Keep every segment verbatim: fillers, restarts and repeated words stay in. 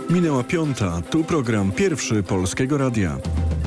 Minęła piąta, tu program Pierwszy Polskiego Radia.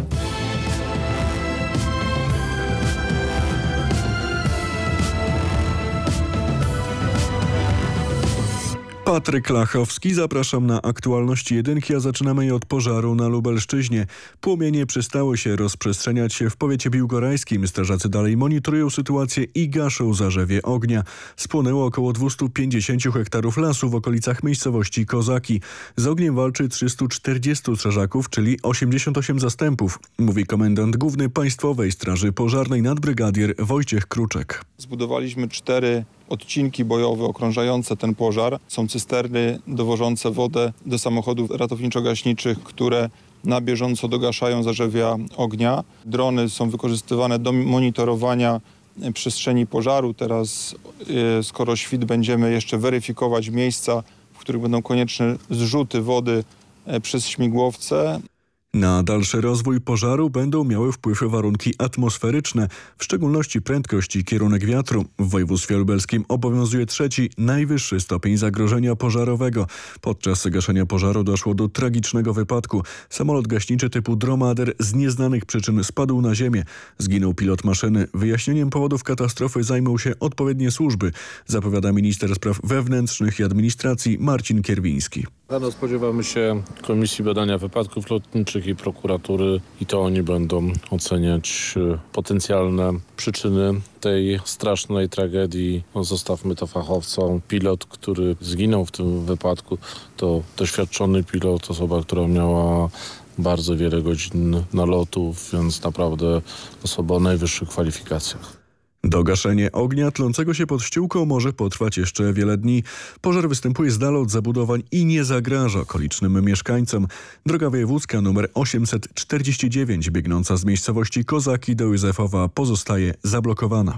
Patryk Lachowski, zapraszam na aktualności jedynki, a zaczynamy je od pożaru na Lubelszczyźnie. Płomienie przestały się rozprzestrzeniać się w powiecie biłgorajskim. Strażacy dalej monitorują sytuację i gaszą zarzewie ognia. Spłonęło około dwieście pięćdziesiąt hektarów lasu w okolicach miejscowości Kozaki. Z ogniem walczy trzysta czterdzieści strażaków, czyli osiemdziesiąt osiem zastępów, mówi komendant główny Państwowej Straży Pożarnej nadbrygadier Wojciech Kruczek. Zbudowaliśmy cztery odcinki bojowe okrążające ten pożar. Są cysterny dowożące wodę do samochodów ratowniczo-gaśniczych, które na bieżąco dogaszają zarzewia ognia. Drony są wykorzystywane do monitorowania przestrzeni pożaru. Teraz, skoro świt, będziemy jeszcze weryfikować miejsca, w których będą konieczne zrzuty wody przez śmigłowce. Na dalszy rozwój pożaru będą miały wpływ warunki atmosferyczne, w szczególności prędkość i kierunek wiatru. W województwie lubelskim obowiązuje trzeci, najwyższy stopień zagrożenia pożarowego. Podczas gaszenia pożaru doszło do tragicznego wypadku. Samolot gaśniczy typu Dromader z nieznanych przyczyn spadł na ziemię. Zginął pilot maszyny. Wyjaśnieniem powodów katastrofy zajmą się odpowiednie służby, zapowiada minister spraw wewnętrznych i administracji Marcin Kierwiński. Rano spodziewamy się Komisji Badania Wypadków Lotniczych i prokuratury i to oni będą oceniać potencjalne przyczyny tej strasznej tragedii. No, zostawmy to fachowcom. Pilot, który zginął w tym wypadku, to doświadczony pilot, osoba, która miała bardzo wiele godzin nalotów, więc naprawdę osoba o najwyższych kwalifikacjach. Dogaszenie ognia tlącego się pod ściółką może potrwać jeszcze wiele dni. Pożar występuje z dala od zabudowań i nie zagraża okolicznym mieszkańcom. Droga wojewódzka nr osiemset czterdzieści dziewięć biegnąca z miejscowości Kozaki do Józefowa pozostaje zablokowana.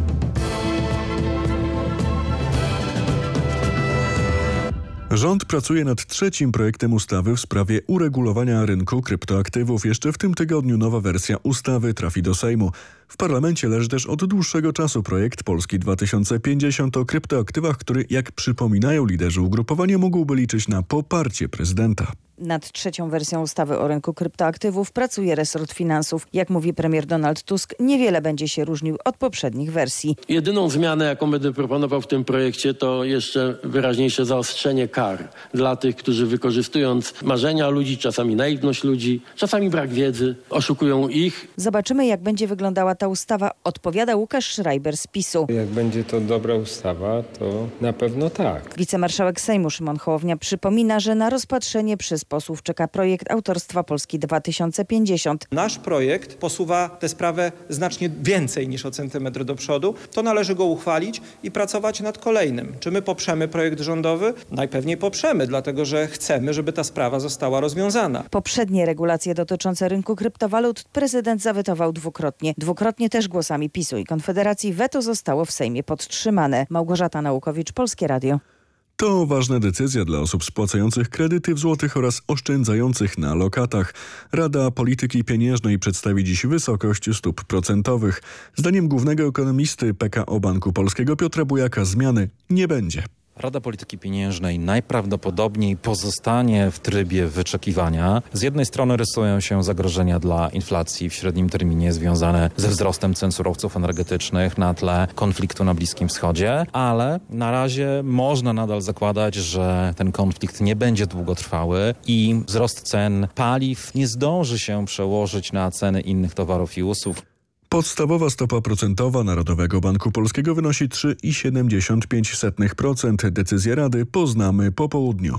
Rząd pracuje nad trzecim projektem ustawy w sprawie uregulowania rynku kryptoaktywów. Jeszcze w tym tygodniu nowa wersja ustawy trafi do Sejmu. W parlamencie leży też od dłuższego czasu projekt Polski dwa tysiące pięćdziesiąt o kryptoaktywach, który, jak przypominają liderzy ugrupowania, mógłby liczyć na poparcie prezydenta. Nad trzecią wersją ustawy o rynku kryptoaktywów pracuje resort finansów. Jak mówi premier Donald Tusk, niewiele będzie się różnił od poprzednich wersji. Jedyną zmianę, jaką będę proponował w tym projekcie, to jeszcze wyraźniejsze zaostrzenie kar dla tych, którzy wykorzystując marzenia ludzi, czasami naiwność ludzi, czasami brak wiedzy, oszukują ich. Zobaczymy, jak będzie wyglądała ta ustawa, odpowiada Łukasz Schreiber z PiSu. Jak będzie to dobra ustawa, to na pewno tak. Wicemarszałek Sejmu Szymon Hołownia przypomina, że na rozpatrzenie przez posłów czeka projekt autorstwa Polski dwa tysiące pięćdziesiąt. Nasz projekt posuwa tę sprawę znacznie więcej niż o centymetr do przodu. To należy go uchwalić i pracować nad kolejnym. Czy my poprzemy projekt rządowy? Najpewniej poprzemy, dlatego że chcemy, żeby ta sprawa została rozwiązana. Poprzednie regulacje dotyczące rynku kryptowalut prezydent zawetował dwukrotnie. Dwukrotnie też głosami PiSu i Konfederacji weto zostało w Sejmie podtrzymane. Małgorzata Nałukowicz, Polskie Radio. To ważna decyzja dla osób spłacających kredyty w złotych oraz oszczędzających na lokatach. Rada Polityki Pieniężnej przedstawi dziś wysokość stóp procentowych. Zdaniem głównego ekonomisty P K O Banku Polskiego Piotra Bujaka zmiany nie będzie. Rada Polityki Pieniężnej najprawdopodobniej pozostanie w trybie wyczekiwania. Z jednej strony rysują się zagrożenia dla inflacji w średnim terminie związane ze wzrostem cen surowców energetycznych na tle konfliktu na Bliskim Wschodzie, ale na razie można nadal zakładać, że ten konflikt nie będzie długotrwały i wzrost cen paliw nie zdąży się przełożyć na ceny innych towarów i usług. Podstawowa stopa procentowa Narodowego Banku Polskiego wynosi trzy przecinek siedemdziesiąt pięć procent. Decyzję Rady poznamy po południu.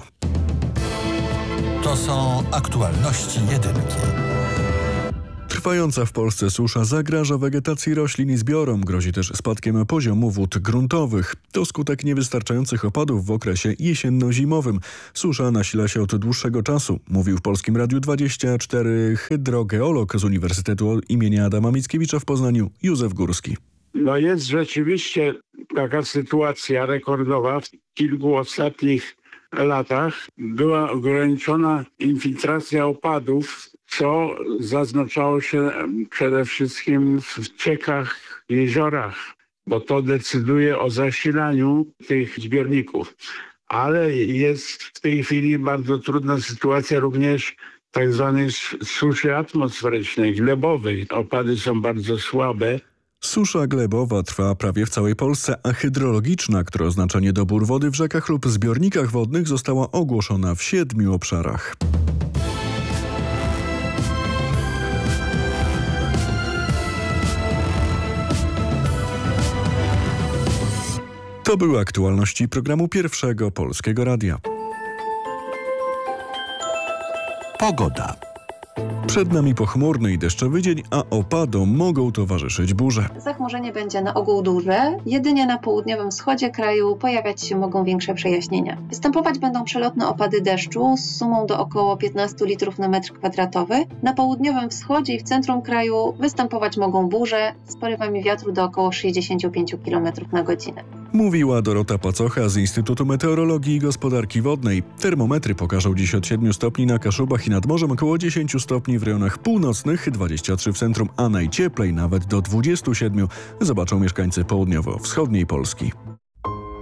To są aktualności jedynki. Trwająca w Polsce susza zagraża wegetacji roślin i zbiorom. Grozi też spadkiem poziomu wód gruntowych. To skutek niewystarczających opadów w okresie jesienno-zimowym. Susza nasila się od dłuższego czasu, mówił w Polskim Radiu dwadzieścia cztery hydrogeolog z Uniwersytetu imienia Adama Mickiewicza w Poznaniu Józef Górski. No jest rzeczywiście taka sytuacja rekordowa w kilku ostatnich latach. Była ograniczona infiltracja opadów, co zaznaczało się przede wszystkim w ciekach, jeziorach, bo to decyduje o zasilaniu tych zbiorników. ale jest w tej chwili bardzo trudna sytuacja również tak zwanej suszy atmosferycznej, glebowej. Opady są bardzo słabe. Susza glebowa trwa prawie w całej Polsce, a hydrologiczna, która oznacza niedobór wody w rzekach lub zbiornikach wodnych, została ogłoszona w siedmiu obszarach. To były aktualności programu Pierwszego Polskiego Radia. Pogoda. Przed nami pochmurny i deszczowy dzień, a opadom mogą towarzyszyć burze. Zachmurzenie będzie na ogół duże, jedynie na południowym wschodzie kraju pojawiać się mogą większe przejaśnienia. Występować będą przelotne opady deszczu z sumą do około piętnaście litrów na metr kwadratowy. Na południowym wschodzie i w centrum kraju występować mogą burze z porywami wiatru do około sześćdziesiąt pięć kilometrów na godzinę. Mówiła Dorota Pacocha z Instytutu Meteorologii i Gospodarki Wodnej. Termometry pokażą dziś od siedmiu stopni na Kaszubach i nad morzem, około dziesięć stopni w rejonach północnych, dwadzieścia trzy w centrum, a najcieplej nawet do dwudziestu siedmiu zobaczą mieszkańcy południowo-wschodniej Polski.